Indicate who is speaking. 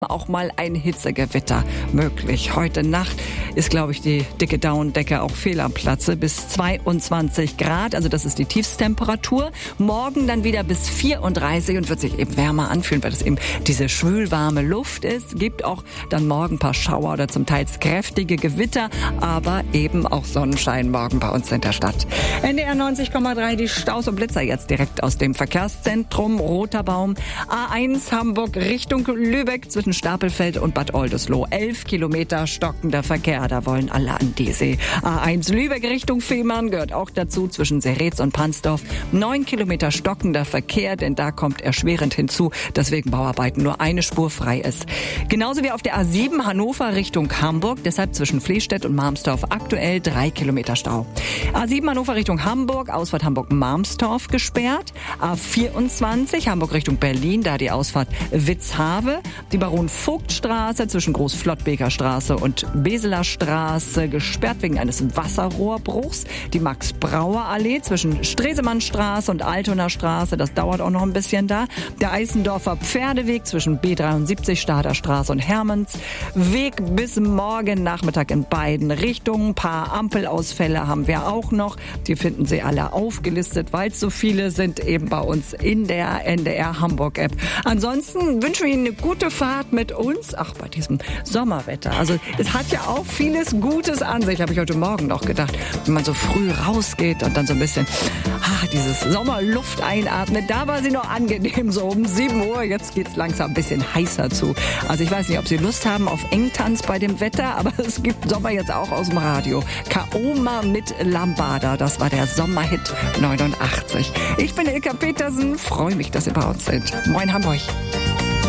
Speaker 1: auch mal ein Hitzegewitter möglich. Heute Nacht ist, glaube ich, die dicke Daunendecke auch fehl am Platze. Bis 22 Grad, also das ist die Tiefstemperatur. Morgen dann wieder bis 34 und wird sich eben wärmer anfühlen, weil das eben diese schwülwarme Luft ist. Gibt auch dann morgen ein paar Schauer oder zum Teils kräftige Gewitter, aber eben auch Sonnenschein morgen bei uns in der Stadt. NDR 90,3, die Staus und Blitzer jetzt direkt aus dem Verkehrszentrum Roter Baum. A1 Hamburg Richtung Lübeck zwischen Stapelfeld und Bad Oldesloe. 11 Kilometer stockender Verkehr, da wollen alle an die See. A1 Lübeck Richtung Fehmarn gehört auch dazu zwischen Seretz und Pansdorf. 9 Kilometer stockender Verkehr, denn da kommt erschwerend hinzu, dass wegen Bauarbeiten nur eine Spur frei ist. Genauso wie auf der A7 Hannover Richtung Hamburg, deshalb zwischen Flehstedt und Marmstorf aktuell 3 Kilometer Stau. A7 Hannover Richtung Hamburg, Ausfahrt Hamburg-Marmstorf gesperrt. A24 Hamburg Richtung Berlin, da die Ausfahrt Witzhave. Die Baron-Vogt-Straße zwischen Groß-Flottbeker Straße und Beseler Straße gesperrt wegen eines Wasserrohrbruchs. Die Max-Brauer-Allee zwischen Stresemannstraße und Altoner Straße, das dauert auch noch ein bisschen da. Der Eisendorfer Pferdeweg zwischen B73 Stader Straße und Hermannsweg bis morgen Nachmittag in beiden Richtungen. Ein paar Ampelausfälle haben wir auch noch. Die finden Sie alle aufgelistet, weil es so viele sind eben bei uns in der NDR Hamburg App. Ansonsten wünschen wir Ihnen eine gute Fahrt mit uns. Ach, bei diesem Sommerwetter. Also es hat ja auch vieles Gutes an sich, habe ich heute Morgen noch gedacht. Wenn man so früh rausgeht und dann so ein bisschen dieses Sommerluft einatmet, da war sie noch angenehm, so um 7 Uhr. Jetzt geht's langsam ein bisschen heißer zu. Also ich weiß nicht, ob Sie Lust haben auf Engtanz bei dem Wetter, aber es gibt Sommer jetzt auch aus dem Radio. Kaoma mit Lambada, das war der Sommerhit 89. Ich bin Ilka Petersen, freue mich, dass Sie bei uns sind. Moin Hamburg.